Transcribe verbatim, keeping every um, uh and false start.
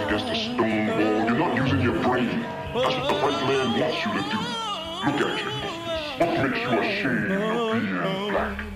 against a stone wall. You're not using your brain. That's what the white man wants you to do. Look at you. What makes you ashamed of being black?